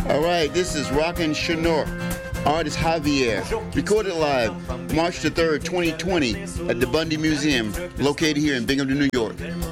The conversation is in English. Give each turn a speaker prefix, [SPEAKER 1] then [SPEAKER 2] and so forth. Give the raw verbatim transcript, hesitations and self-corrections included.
[SPEAKER 1] All right, this is Rockin' Chinook. Artist Javier. Recorded live March the third, twenty twenty at the Bundy Museum, located here in Binghamton, New York.